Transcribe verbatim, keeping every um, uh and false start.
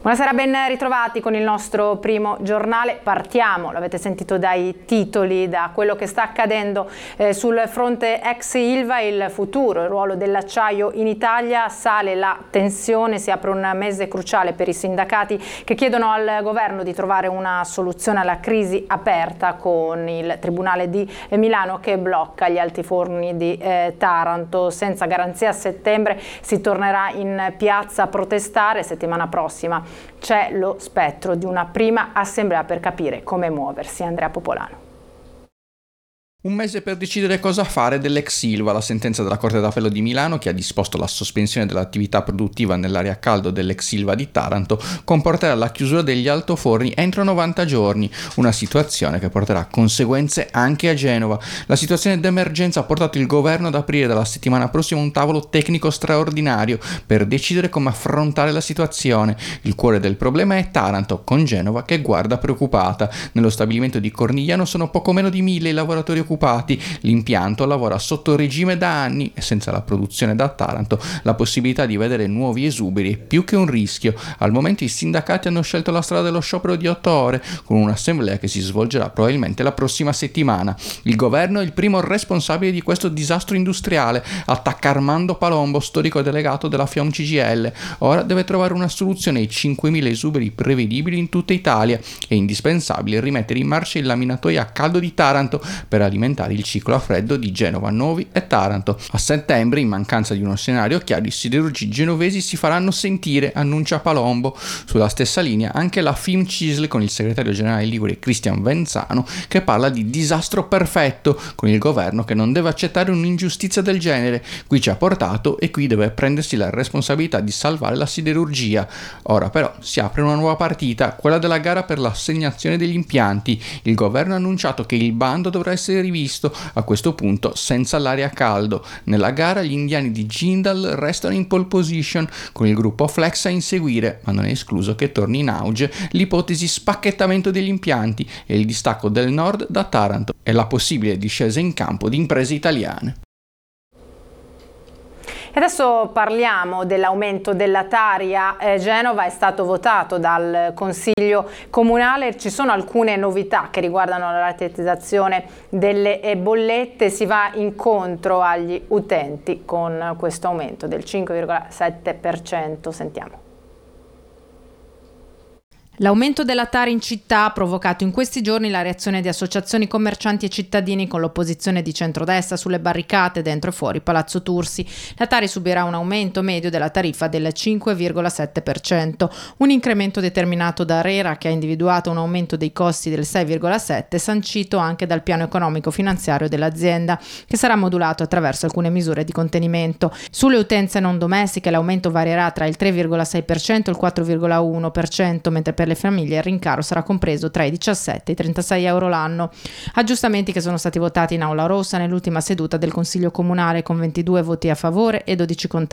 Buonasera, ben ritrovati con il nostro primo giornale. Partiamo, l'avete sentito dai titoli, da quello che sta accadendo eh, sul fronte ex Ilva, il futuro, il ruolo dell'acciaio in Italia. Sale la tensione, si apre un mese cruciale per i sindacati che chiedono al governo di trovare una soluzione alla crisi aperta, con il Tribunale di Milano che blocca gli altiforni di eh, Taranto. Senza garanzia a settembre si tornerà in piazza a protestare. Settimana prossima c'è lo spettro di una prima assemblea per capire come muoversi. Andrea Popolano. Un mese per decidere cosa fare dell'ex Ilva. La sentenza della Corte d'Appello di Milano, che ha disposto la sospensione dell'attività produttiva nell'area a caldo dell'ex Ilva di Taranto, comporterà la chiusura degli altoforni entro novanta giorni, una situazione che porterà conseguenze anche a Genova. La situazione d'emergenza ha portato il governo ad aprire dalla settimana prossima un tavolo tecnico straordinario per decidere come affrontare la situazione. Il cuore del problema è Taranto, con Genova che guarda preoccupata. Nello stabilimento di Cornigliano sono poco meno di mille i lavoratori occupati. L'impianto lavora sotto regime da anni e senza la produzione da Taranto la possibilità di vedere nuovi esuberi è più che un rischio. Al momento i sindacati hanno scelto la strada dello sciopero di otto ore, con un'assemblea che si svolgerà probabilmente la prossima settimana. Il governo è il primo responsabile di questo disastro industriale, attacca Armando Palombo, storico delegato della FIOM C G I L. Ora deve trovare una soluzione ai cinquemila esuberi prevedibili in tutta Italia. È indispensabile rimettere in marcia il laminatoio a caldo di Taranto per alimentare il ciclo a freddo di Genova, Novi e Taranto. A settembre, in mancanza di uno scenario chiaro, i siderurgi genovesi si faranno sentire, annuncia Palombo. Sulla stessa linea anche la FIMCISL, con il segretario generale ligure Cristian Venzano, che parla di disastro perfetto, con il governo che non deve accettare un'ingiustizia del genere. Qui ci ha portato e qui deve prendersi la responsabilità di salvare la siderurgia. Ora però si apre una nuova partita, quella della gara per l'assegnazione degli impianti. Il governo ha annunciato che il bando dovrà essere rivisto, a questo punto senza l'area a caldo. Nella gara gli indiani di Jindal restano in pole position, con il gruppo Flex a inseguire, ma non è escluso che torni in auge l'ipotesi spacchettamento degli impianti e il distacco del nord da Taranto e la possibile discesa in campo di imprese italiane. E adesso parliamo dell'aumento della Tari a eh, Genova. È stato votato dal Consiglio Comunale. Ci sono alcune novità che riguardano la rateizzazione delle eh, bollette. Si va incontro agli utenti con questo aumento del cinque virgola sette per cento. Sentiamo. L'aumento della Tari in città ha provocato in questi giorni la reazione di associazioni, commercianti e cittadini, con l'opposizione di centrodestra sulle barricate dentro e fuori Palazzo Tursi. La Tari subirà un aumento medio della tariffa del cinque virgola sette per cento, un incremento determinato da ARERA, che ha individuato un aumento dei costi del sei virgola sette per cento, sancito anche dal piano economico-finanziario dell'azienda, che sarà modulato attraverso alcune misure di contenimento. Sulle utenze non domestiche l'aumento varierà tra il tre virgola sei per cento e il quattro virgola uno per cento, mentre per le famiglie il rincaro sarà compreso tra i diciassette e i trentasei euro l'anno. Aggiustamenti che sono stati votati in Aula Rossa nell'ultima seduta del Consiglio Comunale, con ventidue voti a favore e dodici contrari.